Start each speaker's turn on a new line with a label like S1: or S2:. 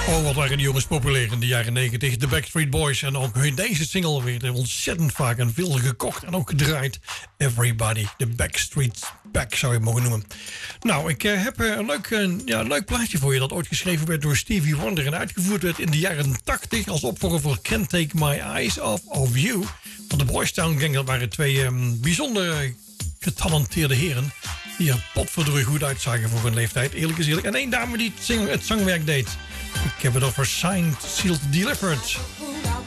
S1: Oh, wat waren die jongens populair in de jaren 90. De Backstreet Boys. En ook deze single werd ontzettend vaak en veel gekocht en ook gedraaid. Everybody. De Backstreet Back zou je mogen noemen. Nou, ik heb een leuk plaatje voor je. Dat ooit geschreven werd door Stevie Wonder. En uitgevoerd werd in de jaren 80 als opvolger voor Can't Take My Eyes Off of You. Van de Boys Town Gang. Dat waren twee bijzonder getalenteerde heren. Die er potverdorie goed uitzagen voor hun leeftijd. Eerlijk is eerlijk. En één dame die het zangwerk deed. Ik heb het over Signed, Sealed, Delivered.